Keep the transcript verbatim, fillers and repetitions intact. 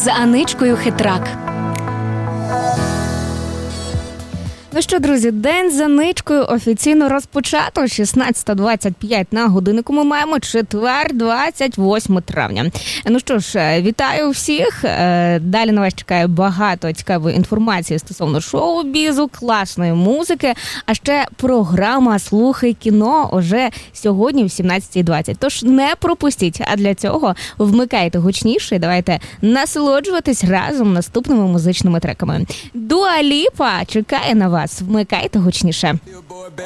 з Аничкою Хитрак. Ну що, друзі, день з Аничкою офіційно розпочато. шістнадцята двадцять п'ять на годиннику. Ми маємо четвер, двадцять восьме травня. Ну що ж, вітаю всіх. Далі на вас чекає багато цікавої інформації стосовно шоу-бізу, класної музики, а ще програма «Слухай кіно» уже сьогодні в сімнадцята двадцять. Тож не пропустіть, а для цього вмикайте гучніше і давайте насолоджуватись разом наступними музичними треками. Дуа Ліпа чекає на вас. Вмикайте гучніше.